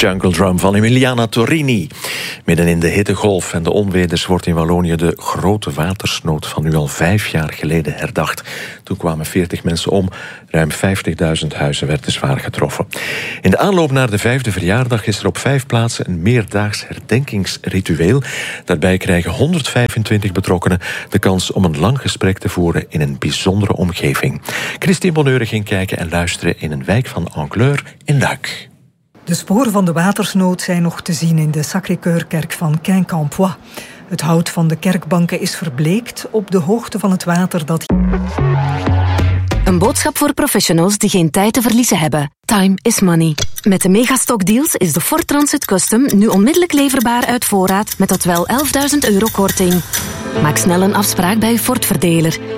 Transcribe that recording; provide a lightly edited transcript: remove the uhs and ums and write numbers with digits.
Jungle Drum van Emiliana Torrini. Midden in de hittegolf en de onweders wordt in Wallonië de grote watersnood van nu al 5 jaar geleden herdacht. Toen kwamen 40 mensen om, ruim 50.000 huizen werden zwaar getroffen. In de aanloop naar de 5e verjaardag is er op 5 plaatsen een meerdaags herdenkingsritueel. Daarbij krijgen 125 betrokkenen de kans om een lang gesprek te voeren in een bijzondere omgeving. Christine Bonheur ging kijken en luisteren in een wijk van Angleur in Luik. De sporen van de watersnood zijn nog te zien in de Sacré-Cœur-kerk van Quincampoix. Het hout van de kerkbanken is verbleekt op de hoogte van het water dat... Een boodschap voor professionals die geen tijd te verliezen hebben. Time is money. Met de Megastock Deals is de Ford Transit Custom nu onmiddellijk leverbaar uit voorraad met tot wel €11.000 korting. Maak snel een afspraak bij uw Ford-verdeler.